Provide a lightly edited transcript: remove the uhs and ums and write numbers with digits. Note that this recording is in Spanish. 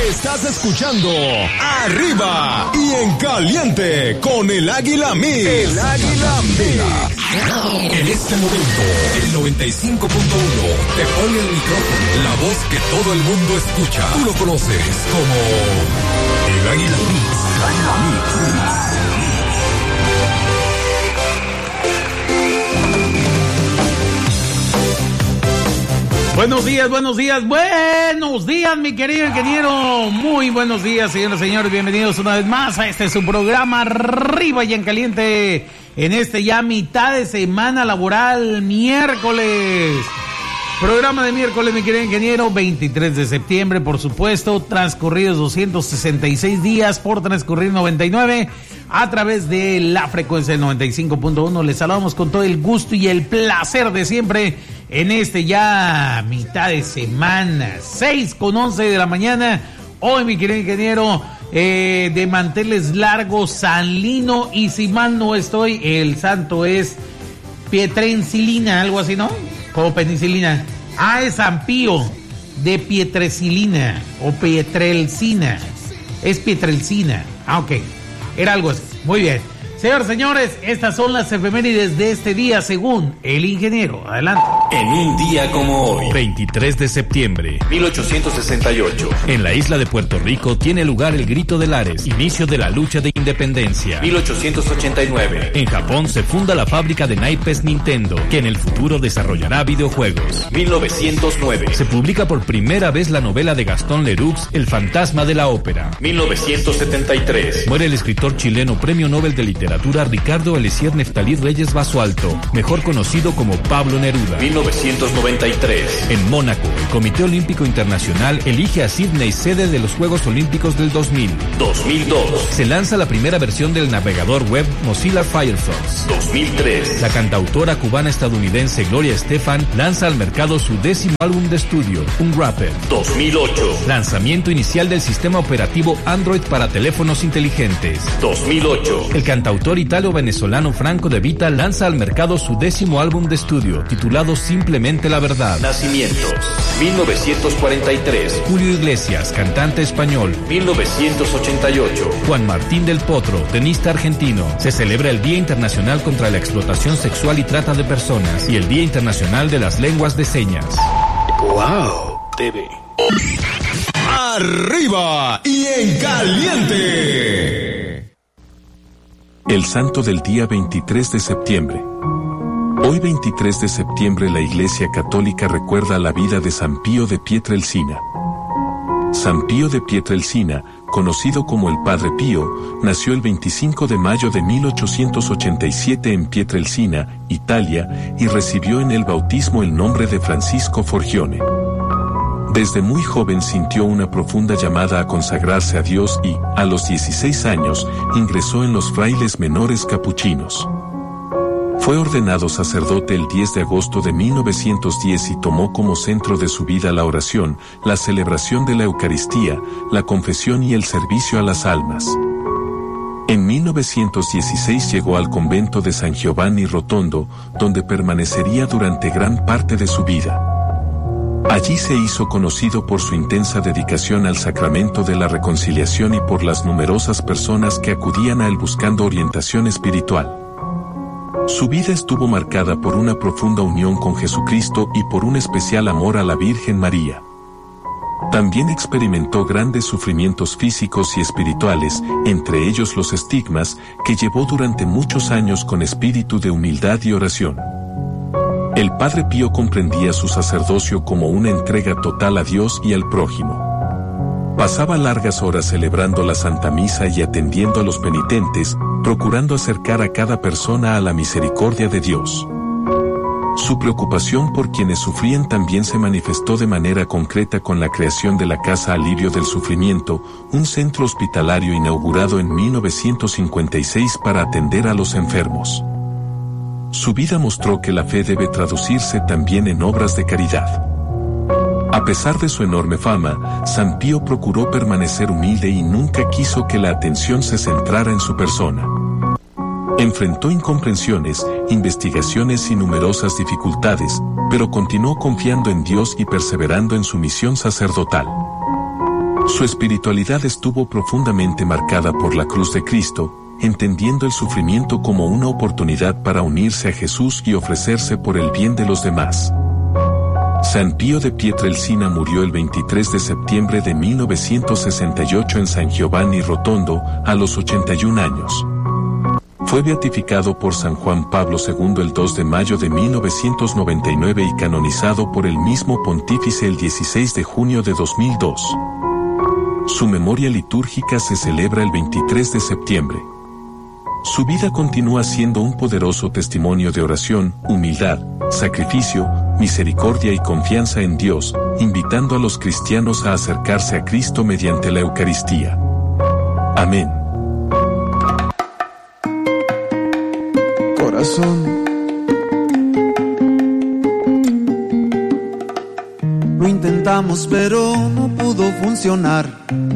Estás escuchando Arriba y en Caliente con el Águila Mix. El Águila Mix. En este momento, el 95.1 te pone el micrófono, la voz que todo el mundo escucha. Tú lo conoces como el Águila Mix. Buenos días, mi querido ingeniero. Muy buenos días, señoras y señores. Bienvenidos una vez más a este su programa Arriba y en Caliente. En este ya mitad de semana laboral, miércoles. Programa de miércoles, mi querido ingeniero, 23 de septiembre, por supuesto. Transcurridos 266 días por transcurrir 99. A través de la frecuencia del 95.1. Les saludamos con todo el gusto y el placer de siempre en este ya mitad de semana, 6:11 de la mañana. Hoy, mi querido ingeniero, de manteles largos, San Lino, y si mal no estoy, el santo es Pietrencilina, algo así, ¿no? Como penicilina. Es San Pío de Pietrecilina o Pietrelcina. Es Pietrelcina. Ok. Era algo así. Muy bien. Señores, estas son las efemérides de este día según el ingeniero. Adelante. En un día como hoy, 23 de septiembre, 1868. En la isla de Puerto Rico tiene lugar el Grito de Lares, inicio de la lucha de independencia. 1889. En Japón se funda la fábrica de naipes Nintendo, que en el futuro desarrollará videojuegos. 1909. Se publica por primera vez la novela de Gastón Leroux, El fantasma de la ópera. 1973. Muere el escritor chileno Premio Nobel de Literatura Ricardo Eliezer Neftalí Reyes Basualto, mejor conocido como Pablo Neruda. 1993. En Mónaco, el Comité Olímpico Internacional elige a Sydney sede de los Juegos Olímpicos del 2000. 2002. Se lanza la primera versión del navegador web Mozilla Firefox. 2003. La cantautora cubana-estadounidense Gloria Estefan lanza al mercado su 10º álbum de estudio, Unwrapped. 2008. Lanzamiento inicial del sistema operativo Android para teléfonos inteligentes. 2008. El cantautor italo-venezolano Franco De Vita lanza al mercado su 10º álbum de estudio, titulado Simplemente la Verdad. Nacimientos: 1943. Julio Iglesias, cantante español. 1988. Juan Martín del Potro, tenista argentino. Se celebra el Día Internacional contra la Explotación Sexual y Trata de Personas y el Día Internacional de las Lenguas de Señas. Wow TV. Arriba y en Caliente. El santo del día 23 de septiembre. Hoy 23 de septiembre la Iglesia Católica recuerda la vida de San Pío de Pietrelcina. San Pío de Pietrelcina, conocido como el Padre Pío, nació el 25 de mayo de 1887 en Pietrelcina, Italia, y recibió en el bautismo el nombre de Francisco Forgione. Desde muy joven sintió una profunda llamada a consagrarse a Dios y, a los 16 años, ingresó en los frailes menores capuchinos. Fue ordenado sacerdote el 10 de agosto de 1910 y tomó como centro de su vida la oración, la celebración de la Eucaristía, la confesión y el servicio a las almas. En 1916 llegó al convento de San Giovanni Rotondo, donde permanecería durante gran parte de su vida. Allí se hizo conocido por su intensa dedicación al sacramento de la reconciliación y por las numerosas personas que acudían a él buscando orientación espiritual. Su vida estuvo marcada por una profunda unión con Jesucristo y por un especial amor a la Virgen María. También experimentó grandes sufrimientos físicos y espirituales, entre ellos los estigmas, que llevó durante muchos años con espíritu de humildad y oración. El Padre Pío comprendía su sacerdocio como una entrega total a Dios y al prójimo. Pasaba largas horas celebrando la Santa Misa y atendiendo a los penitentes, procurando acercar a cada persona a la misericordia de Dios. Su preocupación por quienes sufrían también se manifestó de manera concreta con la creación de la Casa Alivio del Sufrimiento, un centro hospitalario inaugurado en 1956 para atender a los enfermos. Su vida mostró que la fe debe traducirse también en obras de caridad. A pesar de su enorme fama, San Pío procuró permanecer humilde y nunca quiso que la atención se centrara en su persona. Enfrentó incomprensiones, investigaciones y numerosas dificultades, pero continuó confiando en Dios y perseverando en su misión sacerdotal. Su espiritualidad estuvo profundamente marcada por la cruz de Cristo, entendiendo el sufrimiento como una oportunidad para unirse a Jesús y ofrecerse por el bien de los demás. San Pío de Pietrelcina murió el 23 de septiembre de 1968 en San Giovanni Rotondo, a los 81 años. Fue beatificado por San Juan Pablo II el 2 de mayo de 1999 y canonizado por el mismo pontífice el 16 de junio de 2002. Su memoria litúrgica se celebra el 23 de septiembre. Su vida continúa siendo un poderoso testimonio de oración, humildad, sacrificio, misericordia y confianza en Dios, invitando a los cristianos a acercarse a Cristo mediante la Eucaristía. Amén. Corazón, lo intentamos pero no pudo funcionar.